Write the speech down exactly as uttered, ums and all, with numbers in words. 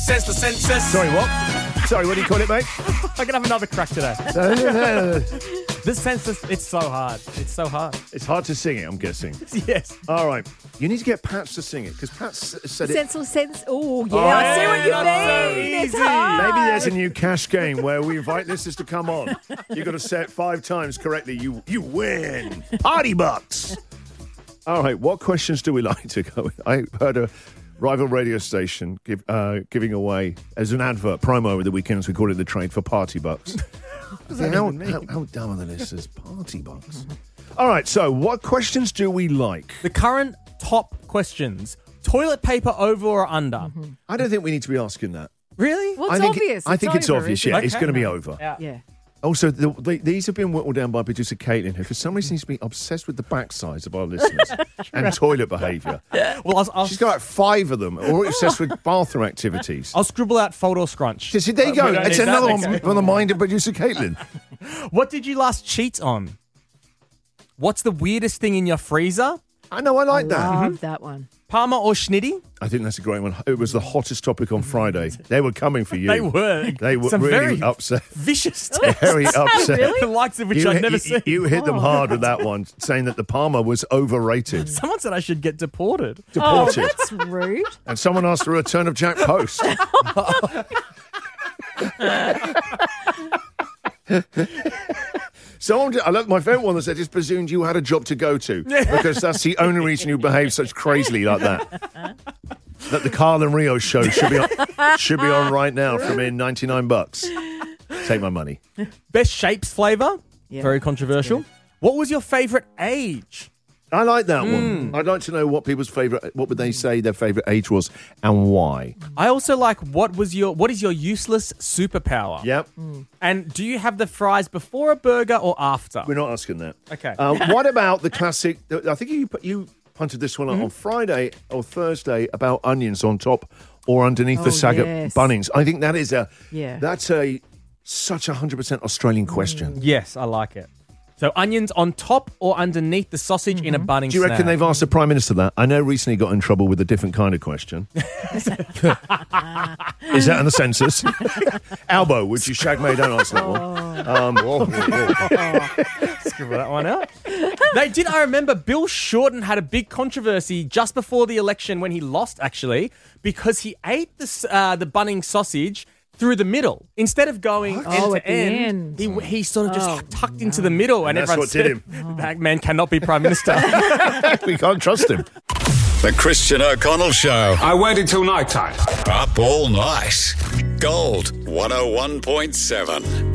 sense the census. Sorry, what? Sorry, what do you call it, mate? I can have another crack today. The census, it's so hard. It's so hard. It's hard to sing it, I'm guessing. Yes. All right. You need to get Pats to sing it, because Pats said it. Senseless sense. Oh, yeah, Oh, I see what you yeah, mean. that's so It's easy. hard. Maybe there's a new cash game where we invite listeners to come on. You've got to say it five times correctly. You you win. Party bucks. All right, what questions do we like to go with? I heard a rival radio station give, uh, giving away, as an advert, promo over the weekends, we call it the trade for party bucks. that how, even mean? how, how dumb are the listeners? Party bucks. All right, so what questions do we like? The current top questions. Toilet paper over or under? I don't think we need to be asking that. Really? Well, I it's think it- obvious. I think it's over, obvious, isn't yeah. it? It's going to be over. Yeah. Yeah. Also, the, the, these have been whittled down by producer Caitlin, who for some reason seems to be obsessed with the backsides of our listeners and toilet behaviour. Well, I'll, I'll, She's got like five of them, or obsessed with bathroom activities. I'll scribble out fold or scrunch. See, there you Uh, go. we don't It's need that, another one okay. from the mind of producer Caitlin. What did you last cheat on? What's the weirdest thing in your freezer? I know, I like that. Love that one. Parma or schnitty? I think that's a great one. It was the hottest topic on Friday. They were coming for you. They were. They were Some really very upset. vicious tests. Very upset. Really? The likes of which You I've hit, never you, seen. you hit them hard with that one, saying that the Palmer was overrated. Someone said I should get deported. Oh, Deported. that's rude. And someone asked for a return of Jack Post. Someone, I love my favourite one that said, just presumed you had a job to go to, because that's the only reason you behave such crazily like that. That the Carl and Rio show should be on, should be on right now for me ninety-nine bucks. Take my money. Best shapes flavour? Yeah, Very controversial. What was your favourite age? I like that one. I'd like to know what people's favourite, what would they say their favourite age was and why. I also like what was your what is your useless superpower? Yep. And do you have the fries before a burger or after? We're not asking that. Okay. Um, what about the classic? I think you you punted this one out on Friday or Thursday about onions on top or underneath the Oh, saga yes. Bunnings. I think that is a Yeah. That's a such a hundred percent Australian question. Yes, I like it. So onions on top or underneath the sausage in a bunning Do you reckon snack? they've asked the Prime Minister that? I know recently got in trouble with a different kind of question. Is that in the census? Albo, would you shag me? Don't answer that one. Um, whoa, whoa, whoa. Scribble that one out. They did. I remember Bill Shorten had a big controversy just before the election when he lost, actually, because he ate the s- uh, the bunning sausage through the middle instead of going end Oh, to at the end, end. He he sort of just Oh, tucked into the middle, and, And that's everyone what did said, him. "That man cannot be prime minister." We can't trust him. The Christian O'Connell Show. I waited till night time. Up all night. Gold one oh one point seven.